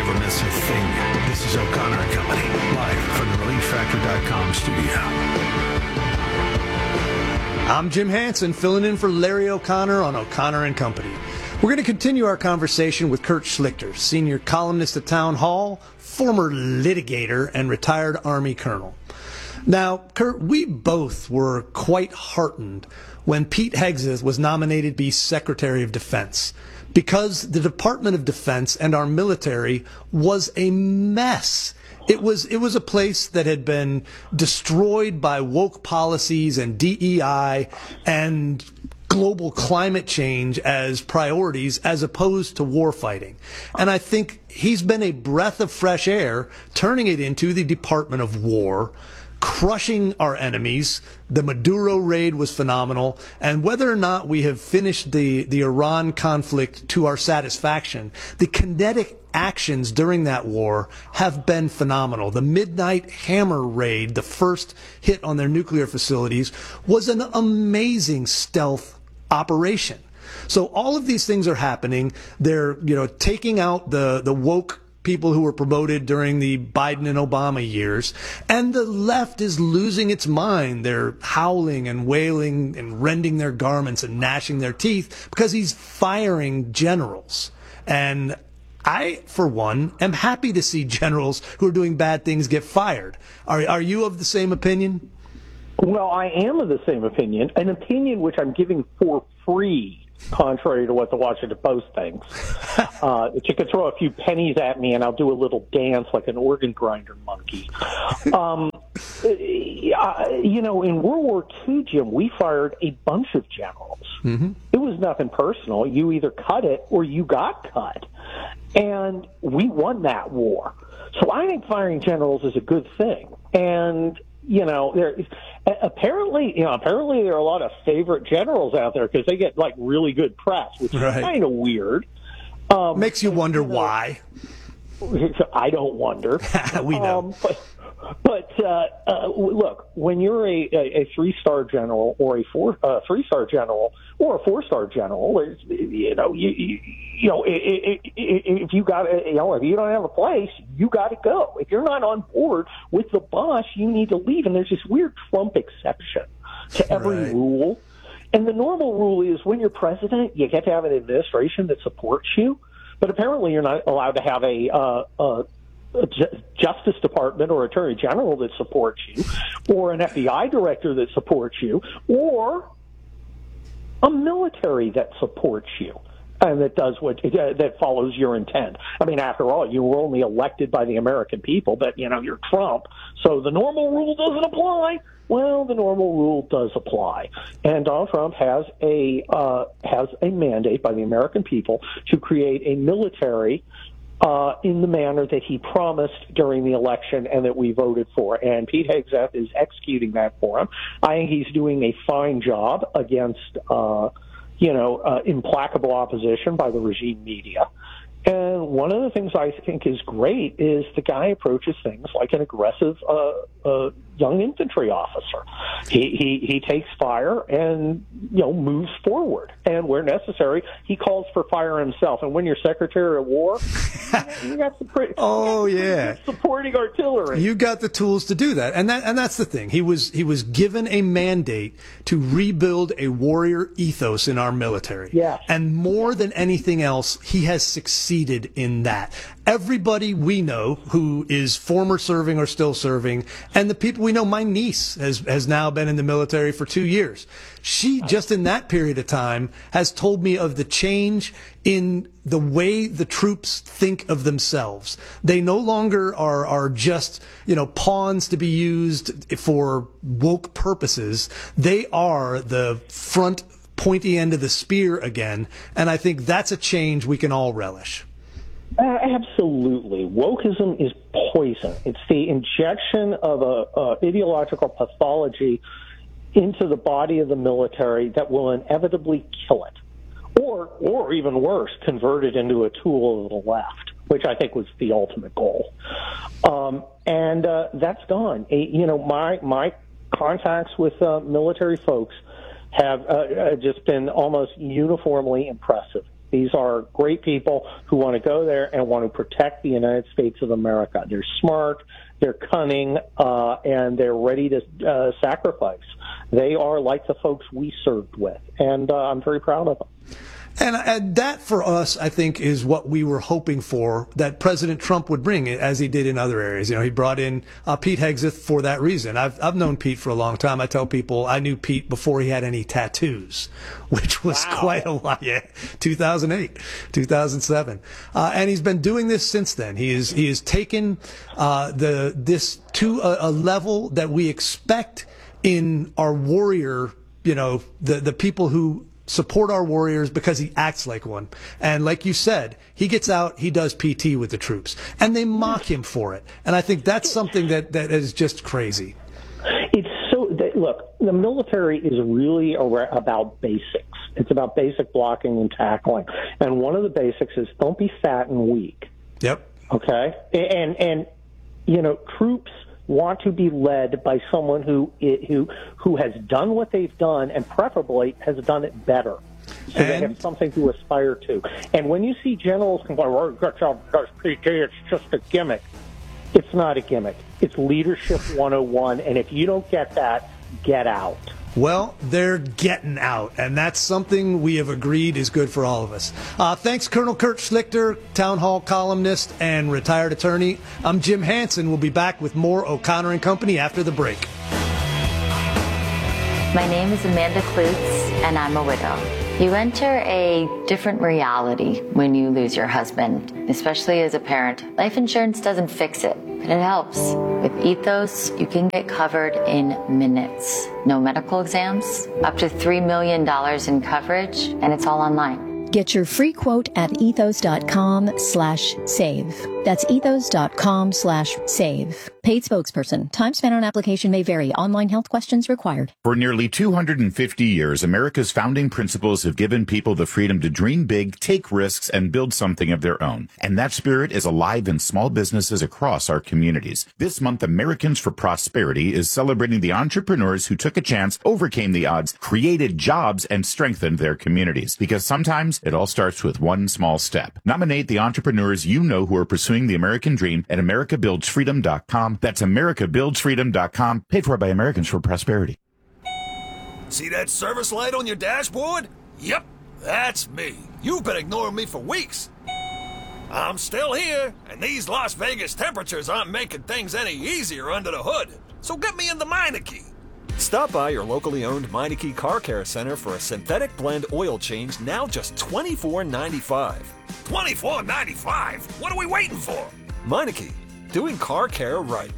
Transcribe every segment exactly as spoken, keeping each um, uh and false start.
never miss a thing. This is O'Connor and Company, live from the relief factor dot com studio. I'm Jim Hansen, filling in for Larry O'Connor on O'Connor and Company. We're going to continue our conversation with Kurt Schlichter, senior columnist at Town Hall, former litigator, and retired Army colonel. Now, Kurt, we both were quite heartened when Pete Hegseth was nominated to be Secretary of Defense, because the Department of Defense and our military was a mess. It was it was a place that had been destroyed by woke policies and D E I and global climate change as priorities as opposed to war fighting. And I think he's been a breath of fresh air, turning it into the Department of War, crushing our enemies. The Maduro raid was phenomenal. And whether or not we have finished the, the Iran conflict to our satisfaction, the kinetic actions during that war have been phenomenal. The Midnight Hammer raid, the first hit on their nuclear facilities, was an amazing stealth operation. So all of these things are happening. They're, you know, taking out the, the woke people who were promoted during the Biden and Obama years, and the left is losing its mind. They're howling and wailing and rending their garments and gnashing their teeth because he's firing generals. And I, for one, am happy to see generals who are doing bad things get fired. Are, are you of the same opinion? Well, I am of the same opinion, an opinion which I'm giving for free, contrary to what the Washington Post thinks. Uh, you can throw a few pennies at me and I'll do a little dance like an organ grinder monkey. Um, you know, in World War Two, Jim, we fired a bunch of generals. Mm-hmm. It was nothing personal. You either cut it or you got cut. And we won that war. So I think firing generals is a good thing. And you know, there apparently, you know, apparently there are a lot of favorite generals out there because they get like really good press, which right. is kind of weird. Um, Makes you wonder you know, why. I don't wonder. We know. Um, but but uh, uh, look, when you're a, a, a three-star general or a four uh, three-star general or a four-star general, you know, you you, you know, if you got you know, if you don't have a place, you got to go. If you're not on board with the boss, you need to leave. And there's this weird Trump exception to every right. rule. And the normal rule is when you're president, you get to have an administration that supports you. But apparently, you're not allowed to have a uh, uh, a Justice Department or Attorney General that supports you, or an F B I director that supports you, or a military that supports you and that does what uh, that follows your intent. I mean, after all, you were only elected by the American people, but you know you're Trump, so the normal rule doesn't apply. Well, the normal rule does apply, and Donald Trump has a uh, has a mandate by the American people to create a military uh, in the manner that he promised during the election and that we voted for. And Pete Hegseth is executing that for him. I think he's doing a fine job against, uh, you know, uh, implacable opposition by the regime media. And one of the things I think is great is the guy approaches things like an aggressive uh, uh, young infantry officer. He, he he takes fire and you know moves forward, and where necessary, he calls for fire himself. And when you're Secretary of War, you got some pretty oh you got yeah pretty supporting artillery. You got the tools to do that, and that and that's the thing. He was he was given a mandate to rebuild a warrior ethos in our military. Yes. And more than anything else, he has succeeded in that. Everybody we know who is former serving or still serving, and the people we know, my niece has, has now been in the military for two years. She, just in that period of time, has told me of the change in the way the troops think of themselves. They no longer are, are just, you know, pawns to be used for woke purposes. They are the front pointy end of the spear again, and I think that's a change we can all relish. Uh, absolutely. Wokeism is poison. It's the injection of a, a ideological pathology into the body of the military that will inevitably kill it. Or, or even worse, convert it into a tool of the left, which I think was the ultimate goal. Um, and uh, that's gone. A, you know, my my contacts with uh, military folks have uh, just been almost uniformly impressive. These are great people who want to go there and want to protect the United States of America. They're smart, they're cunning, uh, and they're ready to uh, sacrifice. They are like the folks we served with, and uh, I'm very proud of them. And, and that, for us, I think, is what we were hoping for, that President Trump would bring, as he did in other areas. You know, he brought in uh, Pete Hegseth for that reason. I've I've known Pete for a long time. I tell people I knew Pete before he had any tattoos, which was wow. quite a lot. Yeah, two thousand eight, two thousand seven, uh, and he's been doing this since then. He is he has taken uh, the this to a, a level that we expect in our warrior. You know, the the people who support our warriors because he acts like one. And like you said, he gets out, he does P T with the troops, and they mock him for it. And I think that's something that, that is just crazy. It's so, look, the military is really about basics. It's about basic blocking and tackling. And one of the basics is don't be fat and weak. Yep. Okay? And, and you know, troops want to be led by someone who who who has done what they've done and preferably has done it better, so and they have something to aspire to. And when you see generals complain, "Well, that's P T, it's just a gimmick," it's not a gimmick. It's leadership one oh one, and if you don't get that, get out. Well, they're getting out, and that's something we have agreed is good for all of us. Uh, thanks, Colonel Kurt Schlichter, Town Hall columnist and retired attorney. I'm Jim Hansen. We'll be back with more O'Connor and Company after the break. My name is Amanda Klutz, and I'm a widow. You enter a different reality when you lose your husband, especially as a parent. Life insurance doesn't fix it, but it helps. With Ethos, you can get covered in minutes. No medical exams, up to three million dollars in coverage, and it's all online. Get your free quote at ethos.com slash save. That's ethos.com slash save. Paid spokesperson. Time spent on application may vary. Online health questions required. For nearly two hundred fifty years, America's founding principles have given people the freedom to dream big, take risks, and build something of their own. And that spirit is alive in small businesses across our communities. This month, Americans for Prosperity is celebrating the entrepreneurs who took a chance, overcame the odds, created jobs, and strengthened their communities. Because sometimes it all starts with one small step. Nominate the entrepreneurs you know who are pursuing the American dream at america builds freedom dot com. That's america builds freedom dot com. Paid for by Americans for Prosperity. See that service light on your dashboard? Yep, that's me. You've been ignoring me for weeks. I'm still here, and these Las Vegas temperatures aren't making things any easier under the hood. So get me in the Meineke. Stop by your locally owned Meineke Car Care Center for a synthetic blend oil change, now just twenty-four ninety-five. twenty-four ninety-five? What are we waiting for? Meineke, doing car care right.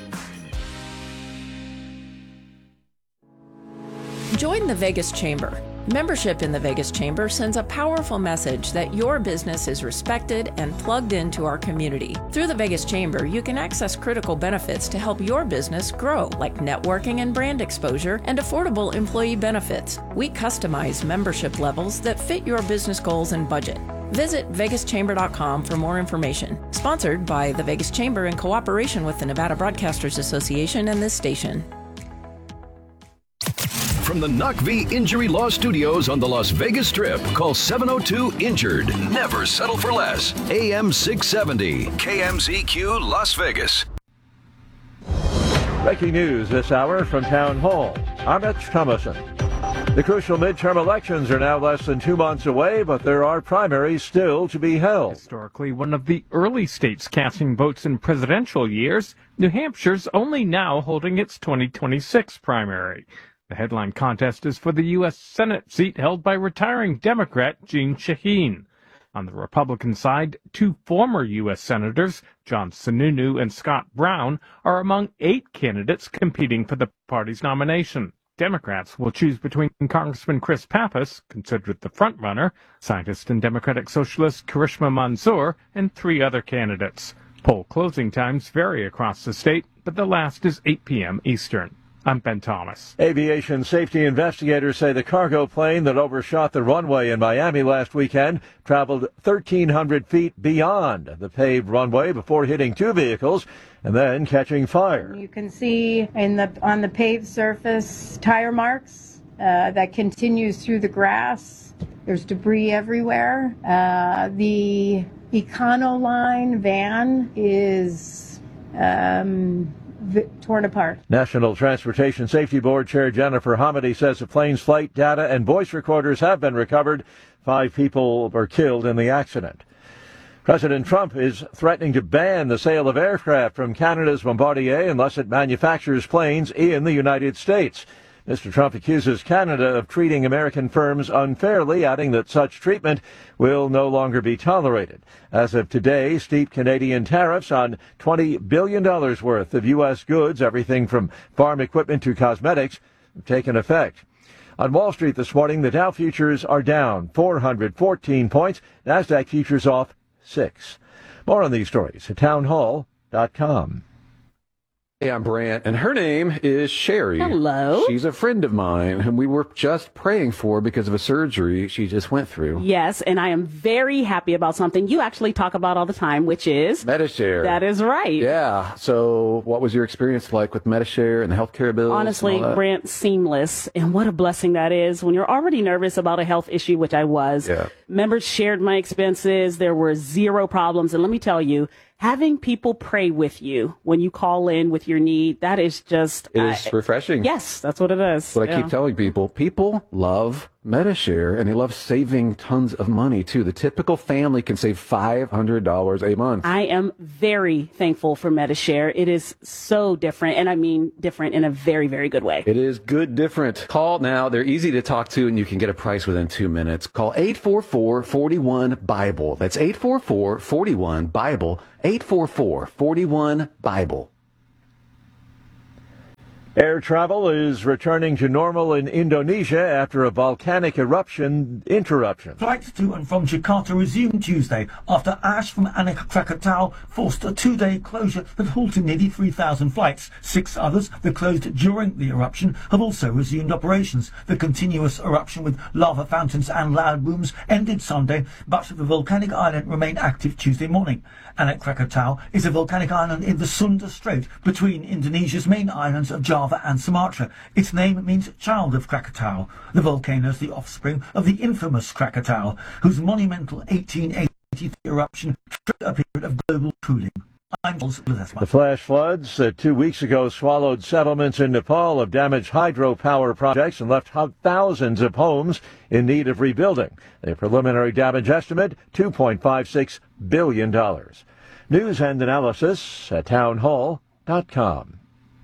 Join the Vegas Chamber. Membership in the Vegas Chamber sends a powerful message that your business is respected and plugged into our community. Through the Vegas Chamber, you can access critical benefits to help your business grow, like networking and brand exposure and affordable employee benefits. We customize membership levels that fit your business goals and budget. Visit vegas chamber dot com for more information. Sponsored by the Vegas Chamber in cooperation with the Nevada Broadcasters Association and this station. From the N O C V Injury Law Studios on the Las Vegas Strip, call seven oh two injured. Never settle for less. A M six seventy, K M Z Q, Las Vegas. Breaking news this hour from Town Hall. I'm Mitch Thomason. The crucial midterm elections are now less than two months away, but there are primaries still to be held. Historically, one of the early states casting votes in presidential years, New Hampshire's only now holding its twenty twenty-six primary. The headline contest is for the U S Senate seat held by retiring Democrat Jeanne Shaheen. On the Republican side, two former U S Senators, John Sununu and Scott Brown, are among eight candidates competing for the party's nomination. Democrats will choose between Congressman Chris Pappas, considered the frontrunner, scientist and Democratic Socialist Karishma Mansour, and three other candidates. Poll closing times vary across the state, but the last is eight p.m. Eastern. I'm Ben Thomas. Aviation safety investigators say the cargo plane that overshot the runway in Miami last weekend traveled thirteen hundred feet beyond the paved runway before hitting two vehicles and then catching fire. You can see in the on the paved surface tire marks uh, that continues through the grass. There's debris everywhere. Uh, the Econoline van is um, v- torn apart. National Transportation Safety Board Chair Jennifer Hamady says the plane's flight data and voice recorders have been recovered. Five people were killed in the accident. President Trump is threatening to ban the sale of aircraft from Canada's Bombardier unless it manufactures planes in the United States. Mister Trump accuses Canada of treating American firms unfairly, adding that such treatment will no longer be tolerated. As of today, steep Canadian tariffs on twenty billion dollars worth of U S goods, everything from farm equipment to cosmetics, have taken effect. On Wall Street this morning, the Dow futures are down four hundred fourteen points, NASDAQ futures off six. More on these stories at town hall dot com. Hey, I'm Brant, and her name is Sherry. Hello. She's a friend of mine, whom we were just praying for because of a surgery she just went through. Yes, and I am very happy about something you actually talk about all the time, which is... Medi-Share. That is right. Yeah. So what was your experience like with Medi-Share and the healthcare bills? Honestly, Brant, seamless. And what a blessing that is when you're already nervous about a health issue, which I was. Yeah. Members shared my expenses. There were zero problems. And let me tell you, having people pray with you when you call in with your need, that is just... It is uh, refreshing. Yes, that's what it is. What yeah. I keep telling people, people love Medi-Share, and they love saving tons of money, too. The typical family can save five hundred dollars a month. I am very thankful for Medi-Share. It is so different, and I mean different in a very, very good way. It is good different. Call now. They're easy to talk to, and you can get a price within two minutes. Call eight four four, four one, BIBLE. That's eight four four, four one, BIBLE. eight four four, four one, BIBLE. Air travel is returning to normal in Indonesia after a volcanic eruption interruption. Flights to and from Jakarta resumed Tuesday after ash from Anak Krakatau forced a two-day closure that halted nearly three thousand flights. Six others that closed during the eruption have also resumed operations. The continuous eruption with lava fountains and loud booms ended Sunday, but the volcanic island remained active Tuesday morning. Anak Krakatau is a volcanic island in the Sunda Strait between Indonesia's main islands of Java and Sumatra. Its name means child of Krakatau. The volcano is the offspring of the infamous Krakatau, whose monumental eighteen eighty eruption triggered a period of global cooling. I'm The flash floods that two weeks ago swallowed settlements in Nepal have damaged hydropower projects and left thousands of homes in need of rebuilding. The preliminary damage estimate, two point five six billion dollars. News and analysis at town hall dot com.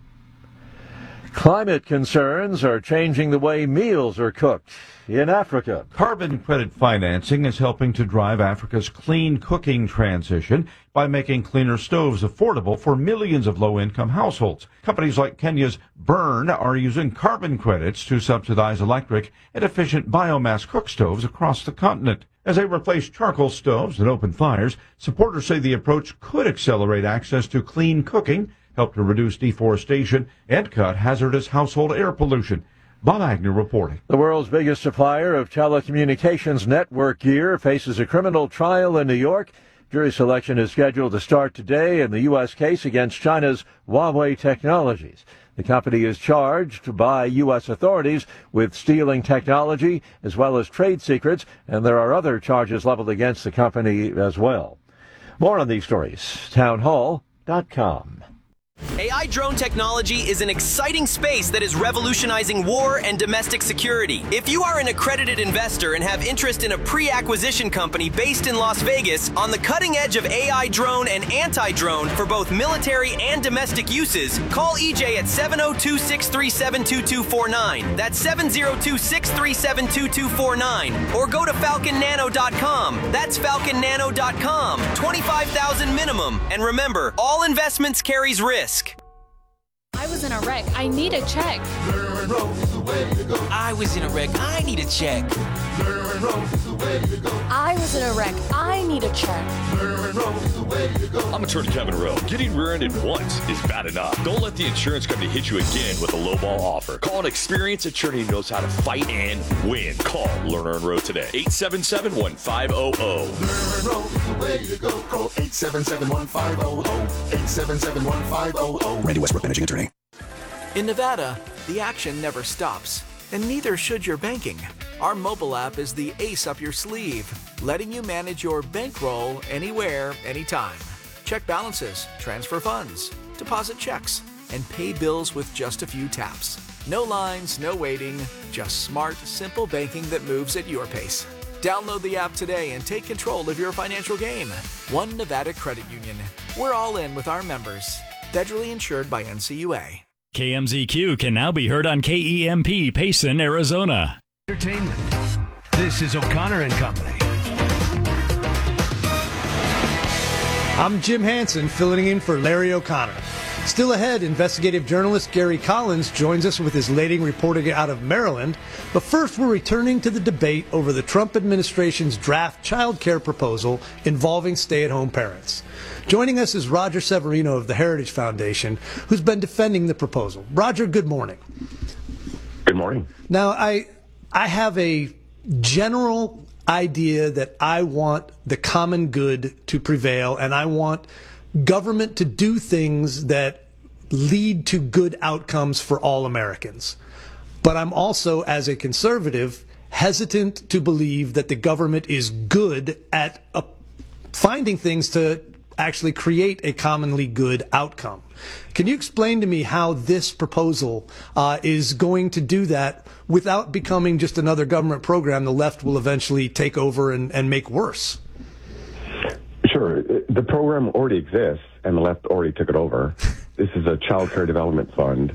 Climate concerns are changing the way meals are cooked in Africa. Carbon credit financing is helping to drive Africa's clean cooking transition by making cleaner stoves affordable for millions of low-income households. Companies like Kenya's Burn are using carbon credits to subsidize electric and efficient biomass cook stoves across the continent. As they replace charcoal stoves and open fires, supporters say the approach could accelerate access to clean cooking, help to reduce deforestation, and cut hazardous household air pollution. Bob Agnew reporting. The world's biggest supplier of telecommunications network gear faces a criminal trial in New York. Jury selection is scheduled to start today in the U S case against China's Huawei Technologies. The company is charged by U S authorities with stealing technology as well as trade secrets, and there are other charges leveled against the company as well. More on these stories, town hall dot com. A I drone technology is an exciting space that is revolutionizing war and domestic security. If you are an accredited investor and have interest in a pre-acquisition company based in Las Vegas on the cutting edge of A I drone and anti-drone for both military and domestic uses, call E J at seven oh two, six three seven, two two four nine. That's seven oh two, six three seven, two two four nine. Or go to falcon nano dot com. That's falcon nano dot com. twenty-five thousand minimum. And remember, all investments carries risk. I was in a wreck. I need a check. I was in a wreck. I need a check. I was in a wreck. I need a check. I'm attorney Kevin Rowe. Getting rear-ended once is bad enough. Don't let the insurance company hit you again with a lowball offer. Call an experienced attorney who knows how to fight and win. Call Lerner and Rowe today. eight seven seven, one five zero zero. Lerner and Rowe is the way to go. Call eight seven seven, one five zero zero. eight seven seven, one five zero zero. Randy Westbrook, managing attorney. In Nevada, the action never stops, and neither should your banking. Our mobile app is the ace up your sleeve, letting you manage your bankroll anywhere, anytime. Check balances, transfer funds, deposit checks, and pay bills with just a few taps. No lines, no waiting, just smart, simple banking that moves at your pace. Download the app today and take control of your financial game. One Nevada Credit Union. We're all in with our members. Federally insured by N C U A. K M Z Q can now be heard on K E M P Payson, Arizona. Entertainment. This is O'Connor and Company. I'm Jim Hansen, filling in for Larry O'Connor. Still ahead, investigative journalist Gary Collins joins us with his latest reporting out of Maryland. But first, we're returning to the debate over the Trump administration's draft child care proposal involving stay-at-home parents. Joining us is Roger Severino of the Heritage Foundation, who's been defending the proposal. Roger, good morning. Good morning. Now, I I have a general idea that I want the common good to prevail, and I want government to do things that lead to good outcomes for all Americans. But I'm also, as a conservative, hesitant to believe that the government is good at uh, finding things to actually create a commonly good outcome. Can you explain to me how this proposal uh, is going to do that without becoming just another government program the left will eventually take over and, and make worse? Sure. The program already exists, and the left already took it over. This is a child care development fund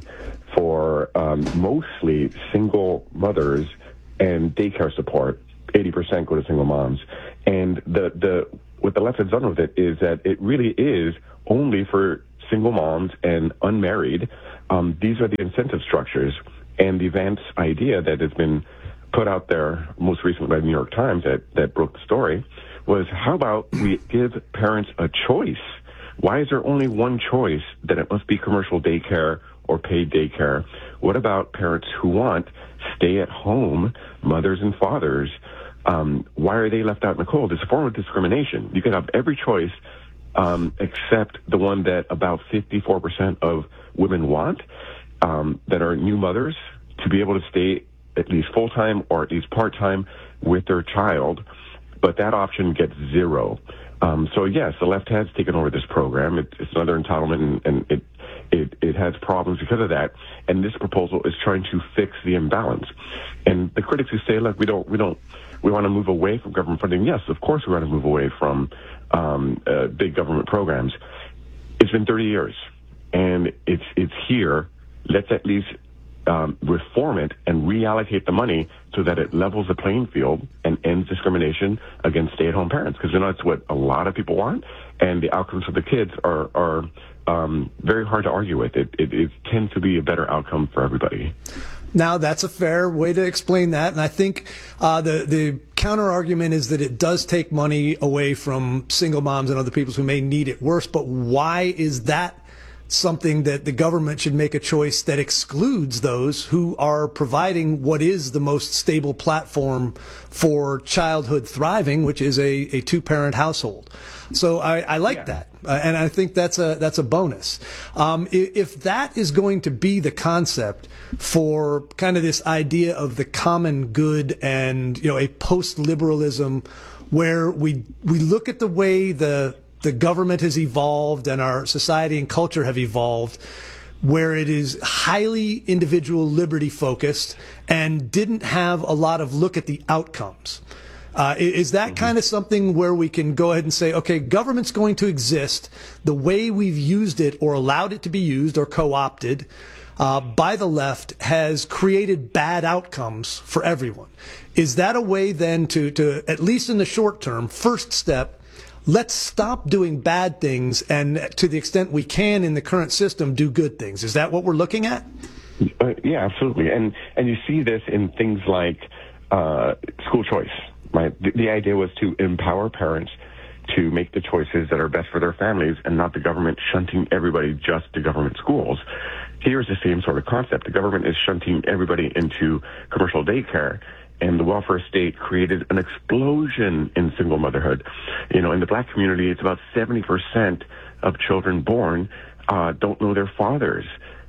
for um, mostly single mothers and daycare support. eighty percent go to single moms. And the, the what the left has done with it is that it really is only for single moms and unmarried. Um, these are the incentive structures. And the Vance idea that has been put out there most recently by the New York Times that, that broke the story was, how about we give parents a choice? Why is there only one choice, that it must be commercial daycare or paid daycare? What about parents who want stay-at-home mothers and fathers? Um, why are they left out in the cold? It's a form of discrimination. You can have every choice um, except the one that about fifty-four percent of women want, um, that are new mothers, to be able to stay at least full-time or at least part-time with their child. But that option gets zero. Um, so yes, the left has taken over this program. It, it's another entitlement, and, and it, it it has problems because of that. And this proposal is trying to fix the imbalance. And the critics who say, "Look, we don't, we don't, we want to move away from government funding." Yes, of course, we want to move away from um, uh, big government programs. It's been thirty years, and it's it's here. Let's at least Um, reform it and reallocate the money so that it levels the playing field and ends discrimination against stay-at-home parents. Because, you know, it's what a lot of people want, and the outcomes for the kids are, are um, very hard to argue with. It, it, it tends to be a better outcome for everybody. Now, that's a fair way to explain that, and I think uh, the the counter argument is that it does take money away from single moms and other people who may need it worse. But why is that something that the government should make a choice that excludes those who are providing what is the most stable platform for childhood thriving, which is a, a two-parent household? So I, I like yeah. that, uh, and I think that's a that's a bonus. Um, if, if that is going to be the concept for kind of this idea of the common good and, you know, a post-liberalism where we we look at the way the the government has evolved and our society and culture have evolved, where it is highly individual liberty focused and didn't have a lot of look at the outcomes. Uh, is that mm-hmm. kind of something where we can go ahead and say, okay, government's going to exist the way we've used it or allowed it to be used or co-opted uh, by the left has created bad outcomes for everyone? Is that a way then to, to at least in the short term, first step, let's stop doing bad things and, to the extent we can in the current system, do good things? Is that what we're looking at? Uh, yeah, absolutely. And and you see this in things like uh, school choice, right? The, the idea was to empower parents to make the choices that are best for their families and not the government shunting everybody just to government schools. Here's the same sort of concept. The government is shunting everybody into commercial daycare, and the welfare state created an explosion in single motherhood. You know, in the black community, it's about seventy percent of children born uh, don't know their fathers.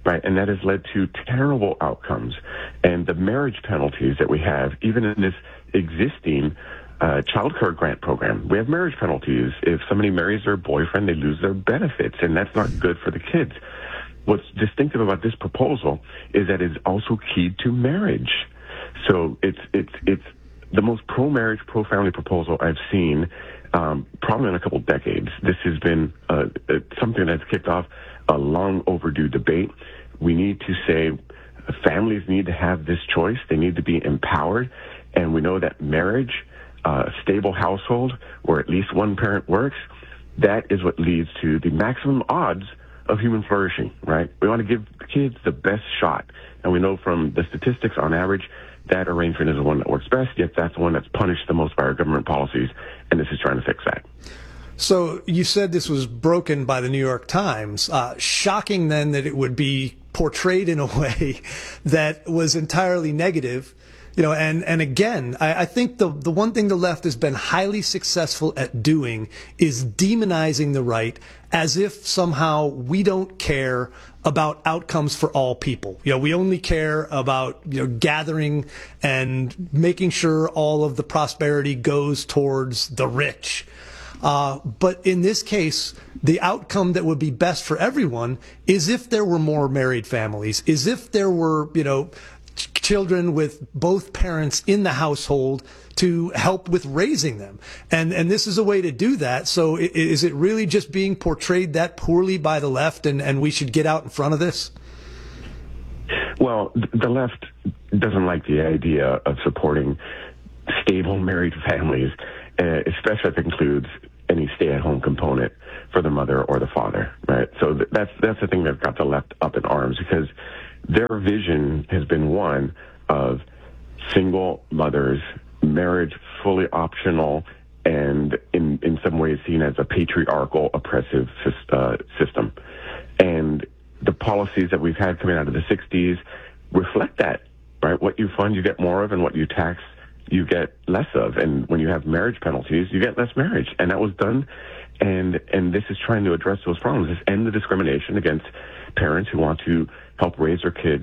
right? And that has led to terrible outcomes. And the marriage penalties that we have, even in this existing uh, child care grant program, we have marriage penalties. If somebody marries their boyfriend, they lose their benefits, and that's not good for the kids. What's distinctive about this proposal is that it's also keyed to marriage. So it's it's it's the most pro-marriage, pro-family proposal I've seen um, probably in a couple decades. This has been uh, something that's kicked off a long overdue debate. We need to say families need to have this choice. They need to be empowered. And we know that marriage, uh, a stable household where at least one parent works, that is what leads to the maximum odds of human flourishing, right? We want to give kids the best shot. And we know from the statistics on average, that arrangement is the one that works best, yet that's the one that's punished the most by our government policies, and this is trying to fix that. So you said this was broken by the New York Times. Uh, shocking then that it would be portrayed in a way that was entirely negative. You know, and, and again, I, I think the, the one thing the left has been highly successful at doing is demonizing the right as if somehow we don't care about outcomes for all people. You know, we only care about, you know, gathering and making sure all of the prosperity goes towards the rich. Uh, but in this case, the outcome that would be best for everyone is if there were more married families, is if there were, you know, children with both parents in the household to help with raising them. And and this is a way to do that. So is it really just being portrayed that poorly by the left, and, and we should get out in front of this? Well, the left doesn't like the idea of supporting stable married families, uh, especially if it includes any stay-at-home component for the mother or the father, right? So th- that's that's the thing that got the left up in arms, because their vision has been one of single mothers, marriage fully optional, and in, in some ways seen as a patriarchal, oppressive uh, system. And the policies that we've had coming out of the sixties reflect that, right? What you fund, you get more of, and what you tax, you get less of. And when you have marriage penalties, you get less marriage. And that was done. And, and this is trying to address those problems. This end the discrimination against parents who want to help raise their kids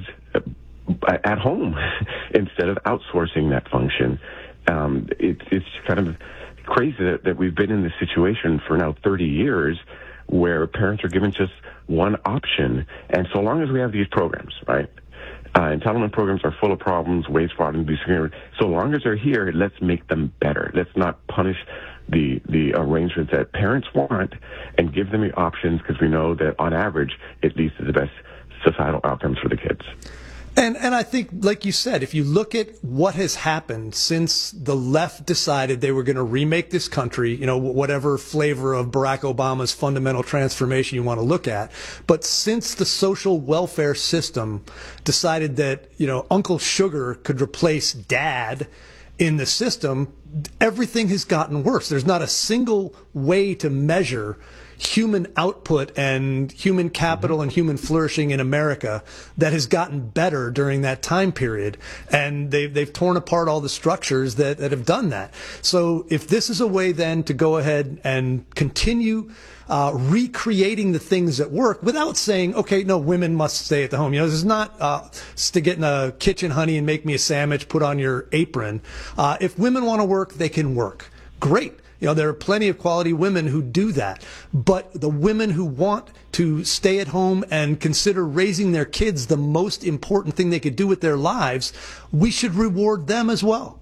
at home instead of outsourcing that function. Um, it, it's kind of crazy that, that we've been in this situation for now thirty years where parents are given just one option. And so long as we have these programs, right, uh, entitlement programs are full of problems, waste, fraud, and abuse. So long as they're here, let's make them better. Let's not punish the the arrangements that parents want and give them the options, because we know that on average it leads to the best societal outcomes for the kids. And and I think, like you said, if you look at what has happened since the left decided they were going to remake this country, you know, whatever flavor of Barack Obama's fundamental transformation you want to look at, but since the social welfare system decided that, you know, Uncle Sugar could replace Dad in the system, everything has gotten worse. There's not a single way to measure human output and human capital and human flourishing in America that has gotten better during that time period. And they've, they've torn apart all the structures that, that have done that. So if this is a way then to go ahead and continue uh, recreating the things that work without saying, okay, no, women must stay at the home. You know, this is not uh, to get in a kitchen, honey, and make me a sandwich, put on your apron. Uh, if women want to work, they can work. Great. You know, there are plenty of quality women who do that. But the women who want to stay at home and consider raising their kids the most important thing they could do with their lives, we should reward them as well.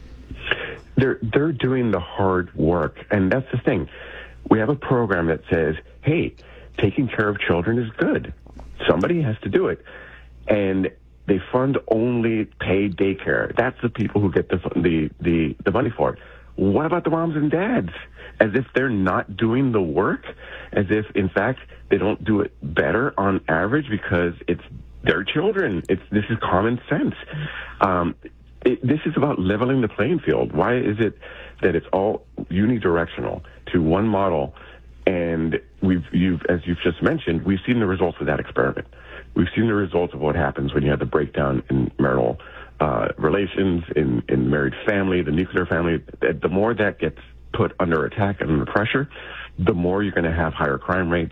They're, they're doing the hard work. And that's the thing. We have a program that says, hey, taking care of children is good. Somebody has to do it. And they fund only paid daycare. That's the people who get the the the, the money for it. What about the moms and dads? As if they're not doing the work, as if, in fact, they don't do it better on average because it's their children. It's this is common sense. Um, it, this is about leveling the playing field. Why is it that it's all unidirectional to one model? And we've, you've, as you've just mentioned, we've seen the results of that experiment. We've seen the results of what happens when you have the breakdown in marital Uh, relations, in, in married family, the nuclear family. The more that gets put under attack and under pressure, the more you're going to have higher crime rates,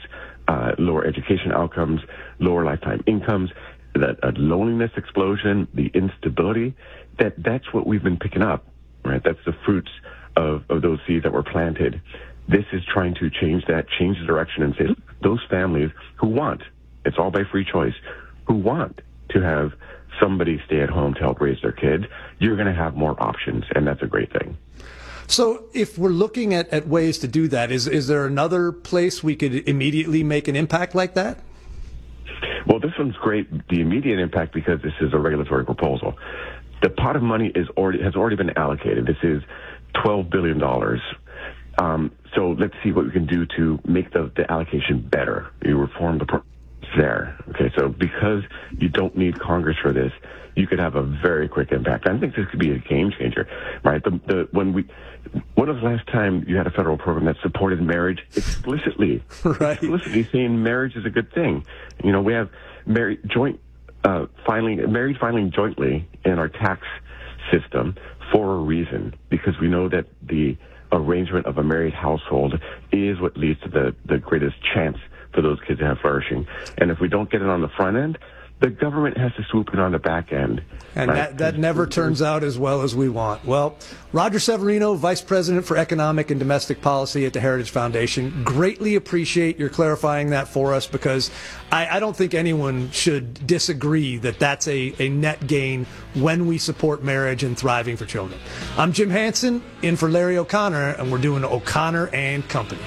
uh, lower education outcomes, lower lifetime incomes, that uh, loneliness explosion, the instability, that that's what we've been picking up, right? That's the fruits of, of those seeds that were planted. This is trying to change that, change the direction and say, look, those families who want, it's all by free choice, who want to have somebody stay at home to help raise their kids, you're going to have more options, and that's a great thing. So if we're looking at, at ways to do that, is is there another place we could immediately make an impact like that? Well, this one's great, the immediate impact, because this is a regulatory proposal. The pot of money is already has already been allocated. This is twelve billion dollars. Um, so let's see what we can do to make the, the allocation better. You reform the pro- there. Okay, so because you don't need Congress for this, you could have a very quick impact. I think this could be a game changer, right? The, the, when we, when was the last time you had a federal program that supported marriage explicitly? Right. Explicitly saying marriage is a good thing. You know, we have married joint uh, filing, married filing jointly in our tax system for a reason, because we know that the arrangement of a married household is what leads to the, the greatest chance for those kids to have flourishing. And if we don't get it on the front end, the government has to swoop in on the back end. And right? that, that never turns out as well as we want. Well, Roger Severino, Vice President for Economic and Domestic Policy at the Heritage Foundation, greatly appreciate your clarifying that for us, because I, I don't think anyone should disagree that that's a, a net gain when we support marriage and thriving for children. I'm Jim Hansen, in for Larry O'Connor, and we're doing O'Connor and Company.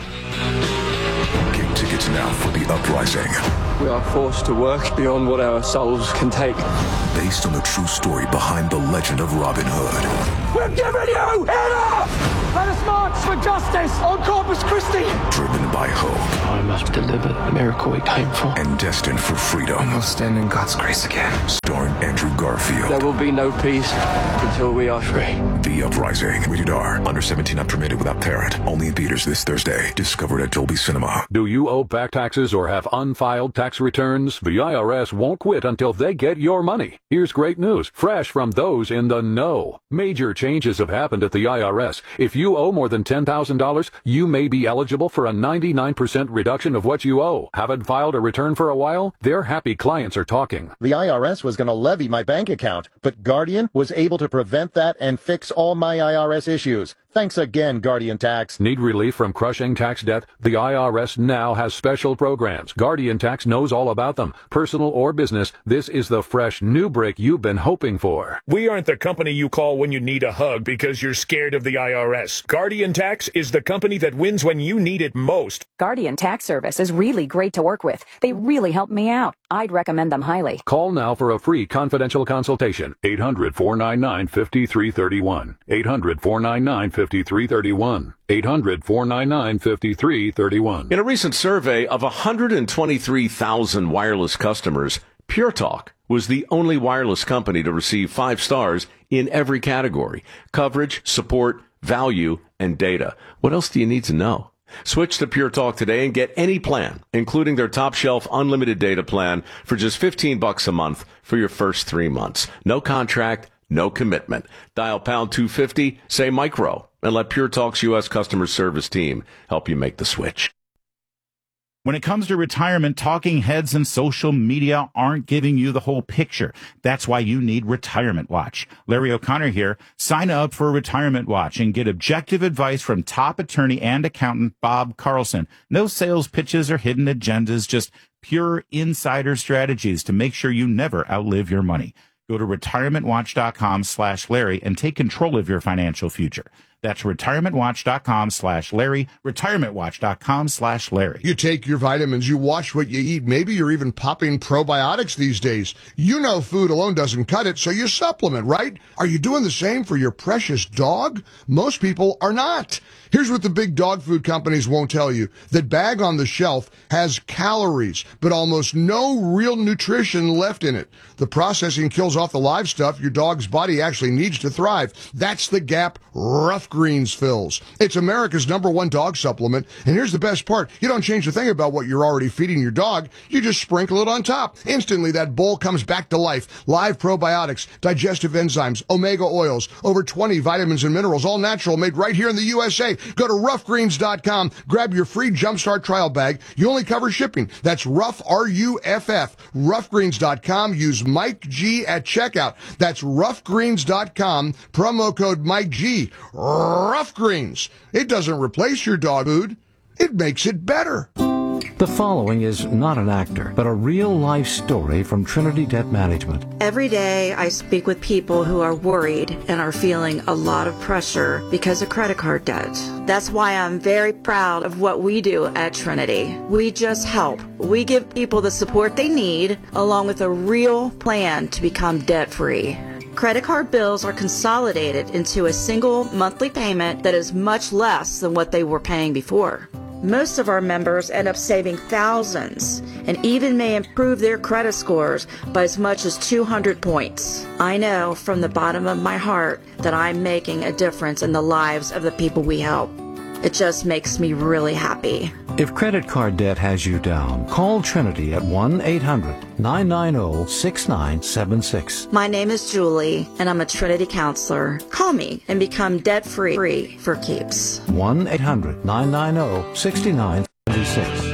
Get tickets now for The Uprising. We are forced to work beyond what our souls can take. Based on the true story behind the legend of Robin Hood. We're giving you enough! Let us march for justice on Corpus Christi! Driven by hope. I must deliver the miracle we came for. And destined for freedom. We'll stand in God's grace again. Starring Andrew Garfield. There will be no peace until we are free. The Uprising. Rated R. Under seventeen, not permitted without parent. Only in theaters this Thursday. Discovered at Dolby Cinema. Do you owe back taxes or have unfiled tax returns? The I R S won't quit until they get your money. Here's great news, fresh from those in the know. Major changes have happened at the I R S. If you owe more than ten thousand dollars, you may be eligible for a ninety-nine percent reduction of what you owe. Haven't filed a return for a while? Their happy clients are talking. The I R S was going to levy my bank account, but Guardian was able to prevent that and fix all my I R S issues. Thanks again, Guardian Tax. Need relief from crushing tax debt? The I R S now has special programs. Guardian Tax knows all about them. Personal or business, this is the fresh new break you've been hoping for. We aren't the company you call when you need a hug because you're scared of the I R S. Guardian Tax is the company that wins when you need it most. Guardian Tax Service is really great to work with. They really helped me out. I'd recommend them highly. Call now for a free confidential consultation. eight hundred, four nine nine, five three three one. eight hundred, four nine nine, five three three one. eight hundred, four nine nine, five three three one. In a recent survey of one hundred twenty-three thousand wireless customers, Pure Talk was the only wireless company to receive five stars in every category: coverage, support, value, and data. What else do you need to know? Switch to Pure Talk today and get any plan, including their top shelf unlimited data plan, for just fifteen bucks a month for your first three months. No contract, no commitment. Dial pound two fifty, say micro, and let Pure Talk's U S customer service team help you make the switch. When it comes to retirement, talking heads and social media aren't giving you the whole picture. That's why you need Retirement Watch. Larry O'Connor here. Sign up for Retirement Watch and get objective advice from top attorney and accountant Bob Carlson. No sales pitches or hidden agendas, just pure insider strategies to make sure you never outlive your money. Go to retirementwatch.com slash Larry and take control of your financial future. That's retirementwatch.com slash Larry, retirementwatch.com slash Larry. You take your vitamins, you watch what you eat. Maybe you're even popping probiotics these days. You know food alone doesn't cut it, so you supplement, right? Are you doing the same for your precious dog? Most people are not. Here's what the big dog food companies won't tell you. That bag on the shelf has calories, but almost no real nutrition left in it. The processing kills off the live stuff your dog's body actually needs to thrive. That's the gap rough Rough Greens fills. It's America's number one dog supplement, and here's the best part. You don't change a thing about what you're already feeding your dog. You just sprinkle it on top. Instantly, that bowl comes back to life. Live probiotics, digestive enzymes, omega oils, over twenty vitamins and minerals, all natural, made right here in the U S A. Go to rough greens dot com, grab your free Jumpstart trial bag. You only cover shipping. That's Rough, R U F F, rough greens dot com. Use Mike G at checkout. That's rough greens dot com, promo code Mike G. Rough Greens. It doesn't replace your dog food. It makes it better. The following is not an actor, but a real-life story from Trinity Debt Management. Every day I speak with people who are worried and are feeling a lot of pressure because of credit card debt. That's why I'm very proud of what we do at Trinity. We just help. We give people the support they need, along with a real plan to become debt-free. Credit card bills are consolidated into a single monthly payment that is much less than what they were paying before. Most of our members end up saving thousands and even may improve their credit scores by as much as two hundred points. I know from the bottom of my heart that I'm making a difference in the lives of the people we help. It just makes me really happy. If credit card debt has you down, call Trinity at one eight hundred nine nine zero six nine seven six. My name is Julie, and I'm a Trinity counselor. Call me and become debt-free for keeps. one eight hundred nine nine zero six nine seven six.